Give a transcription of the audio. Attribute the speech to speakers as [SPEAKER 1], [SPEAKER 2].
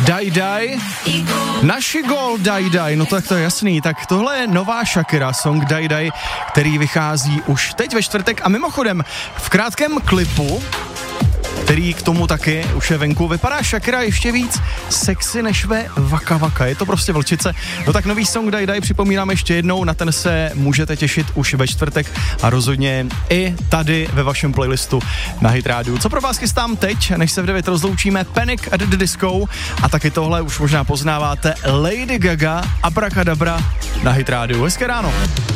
[SPEAKER 1] Daj Daj. Naši gol Daj Daj, no tak to je jasný. Tak tohle je nová Shakira, song Daj Daj, který vychází už teď ve čtvrtek a mimochodem v krátkém klipu, který k tomu taky už je venku, vypadá Shakira ještě víc sexy než ve Waka Waka. Je to prostě vlčice. No tak nový song Daj Daj připomínám ještě jednou, na ten se můžete těšit už ve čtvrtek a rozhodně i tady ve vašem playlistu na Hit Radio. Co pro vás chystám teď, než se v 9 rozloučíme, Panic at the Disco a taky tohle už možná poznáváte, Lady Gaga, Abracadabra na Hit Radio. Hezké ráno.